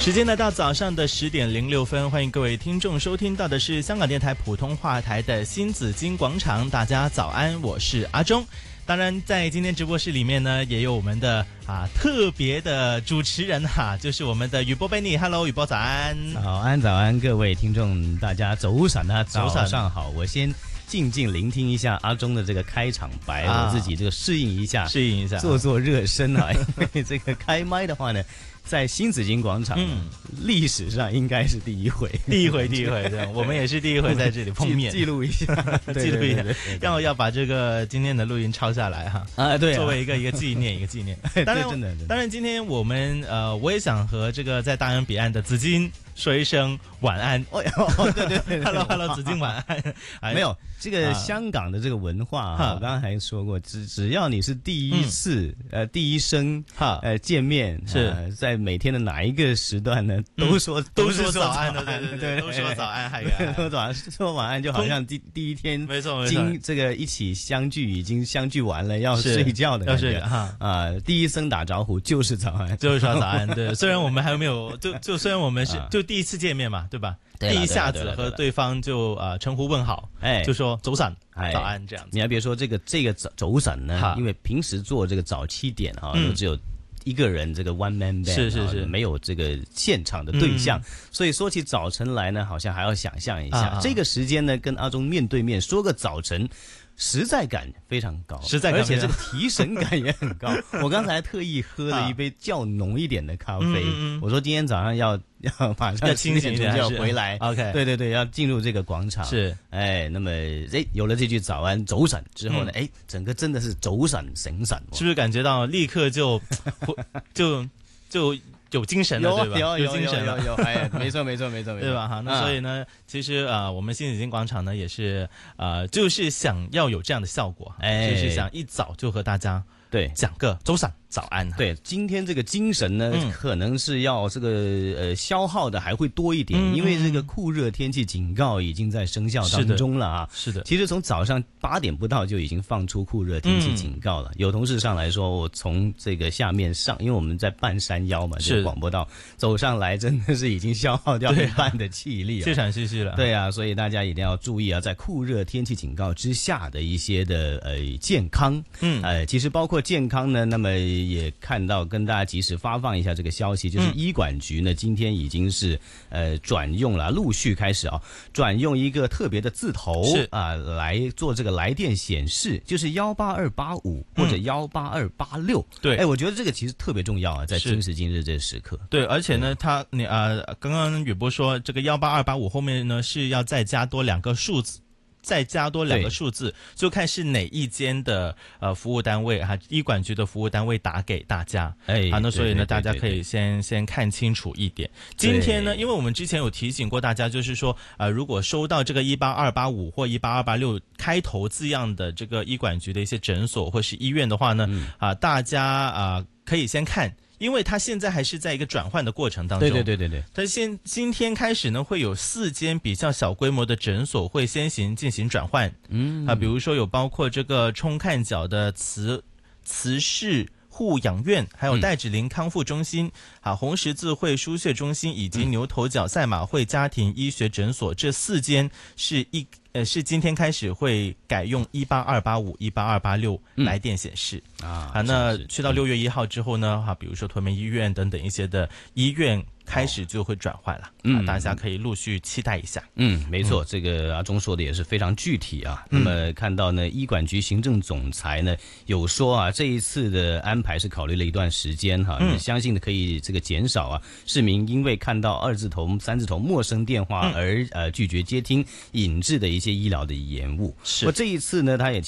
时间来到早上的10:06，欢迎各位听众收听到的是香港电台普通话台的新紫荆广场。大家早安，我是阿忠。当然，在今天直播室里面呢，也有我们的特别的主持人就是我们的宇波 Benny。Hello， 宇波早安。 早安，早安，各位听众，大家早上好。我先静静聆听一下阿忠的这个开场白，我自己这个适应一下，做热身啊。因为这个开麦的话呢，在新紫荆广场，历史上应该是第一回， 对，我们也是第一回在这里碰面， 记录一下， 记录一下，要把这个今天的录音抄下来对， 作为一个纪念，当然，今天我们我也想和这个在大洋彼岸的紫荆说一声晚安。 对 ，Hello， 紫荆晚安。 没有这个香港的这个文化我刚刚还说过，只要你是第一次第一声见面，是在每天的哪一个时段呢，都说早安的，对，都说早安， 说晚安，就好像第一天没错， 这个一起相聚已经相聚完了，要睡觉的感觉第一声打招呼就是早安， 就是说早安。对，虽然我们还没有虽然我们是就第一次见面嘛，对吧？第一下子和对方就称呼问好，就说早晨、早安这样子。 你还别说这个早晨呢，因为平时做这个早7点都只有一个人这个 one man band 是没有这个现场的对象，所以说起早晨来呢，好像还要想象一下这个时间呢，跟阿忠面对面说个早晨。实在感非常高，而且这个提神感也很高。我刚才特意喝了一杯较浓一点的咖啡，我说今天早上要马上清醒一点就要回来。 OK， 对，要进入这个广场。 是， 那么有了这句早安走闪之后呢，整个真的是走闪神闪， 是不是感觉到立刻就有精神了，对吧？ 有精神了， 没错， 对吧？那所以呢，其实我们新紫荆广场呢也是就是想要有这样的效果，就是想一早就和大家讲个早闪早安。 对，今天这个精神呢，可能是要这个消耗的还会多一点，因为这个酷热天气警告已经在生效当中了是的， 其实从早上8点不到就已经放出酷热天气警告了。有同事上来说，我从这个下面上，因为我们在半山腰嘛，这个广播道走上来，真的是已经消耗掉一半的气力， 气喘吁吁了。 对啊，所以大家一定要注意在酷热天气警告之下的一些的健康。其实包括健康呢，那么也看到跟大家及时发放一下这个消息，就是医管局呢今天已经是转用了，陆续开始转用一个特别的字头来做这个来电显示，就是18285或者18286。对，我觉得这个其实特别重要在今时今日这个时刻。 对，而且呢，刚刚宇波说这个18285后面呢是要再加多2个数字。就看是哪一间的服务单位医管局的服务单位打给大家。那所以呢，大家可以先看清楚一点。今天呢，因为我们之前有提醒过大家，就是说如果收到这个18285或18286开头字样的这个医管局的一些诊所或是医院的话呢，大家可以先看。因为它现在还是在一个转换的过程当中。 对。 它今天开始呢，会有4间比较小规模的诊所会先进行转换。比如说有包括这个冲看角的慈氏护养院，还有戴芷林康复中心，红十字会输血中心以及牛头角赛马会家庭医学诊所，这4间是今天开始会改用18285、18286来电显示那去到6月1号之后呢，比如说屯门医院等等一些的医院开始就会转换了，大家可以陆续期待一下。 没错，这个阿忠说的也是非常具体那么看到呢，医管局行政总裁呢有说这一次的安排是考虑了一段时间相信可以这个减少市民因为看到2字头、3字头陌生电话而拒绝接听，引致的一些医疗的延误。这一次呢，他也